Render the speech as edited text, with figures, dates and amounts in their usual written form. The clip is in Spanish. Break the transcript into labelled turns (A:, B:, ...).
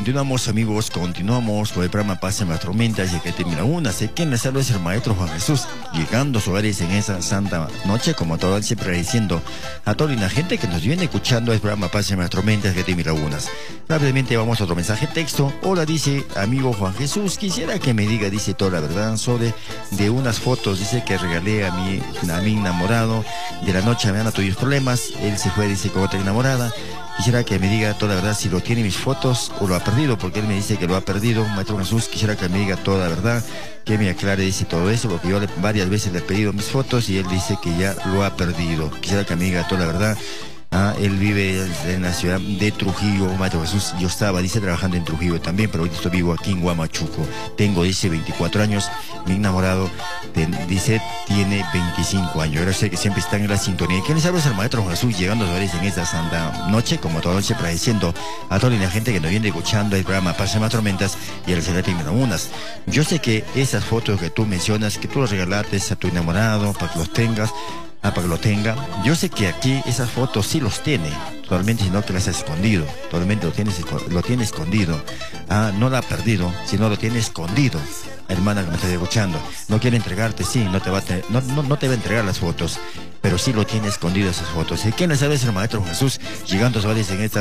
A: Continuamos, amigos, continuamos con el programa Paz en las Tormentas y que termina una. Sé que en la salva es el Maestro Juan Jesús, llegando a sus hogares en esa santa noche, como todo siempre diciendo a toda la gente que nos viene escuchando el programa Paz en las Tormentas que termina unas. Rápidamente vamos a otro mensaje de texto. Hola, dice amigo Juan Jesús, quisiera que me diga, dice toda la verdad sobre de unas fotos, dice que regalé a mi enamorado. De la noche a mañana tuvimos problemas, él se fue, dice, con otra enamorada. Quisiera que me diga toda la verdad si lo tiene mis fotos o lo ha perdido, porque él me dice que lo ha perdido. Maestro Jesús, quisiera que me diga toda la verdad, que me aclare, dice, todo eso, porque yo varias veces le he pedido mis fotos y él dice que ya lo ha perdido. Quisiera que me diga toda la verdad. Él vive en la ciudad de Trujillo, Maestro Jesús. Yo estaba, dice, trabajando en Trujillo también, pero ahorita estoy vivo aquí en Huamachuco. Tengo, dice, 24 años. Mi enamorado, dice, tiene 25 años. Yo sé que siempre están en la sintonía. ¿Quién les habla? Es el Maestro Jesús, llegando a los hogares en esta santa noche, como toda noche, agradeciendo a toda la gente que nos viene escuchando el programa Paz en las Tormentas y el Celular Termina Unas. Yo sé que esas fotos que tú mencionas, que tú los regalaste a tu enamorado para que los tengas, para que lo tenga. Yo sé que aquí esas fotos sí los tiene, totalmente, sino que las ha escondido, totalmente lo tiene escondido. No la ha perdido, sino lo tiene escondido. Hermana que me estás escuchando, no quiere entregarte, sí, no te va a entregar las fotos, pero sí lo tiene escondido esas fotos. ¿Y quién les sabe? Es el Maestro Jesús, llegando a sus hogares en esta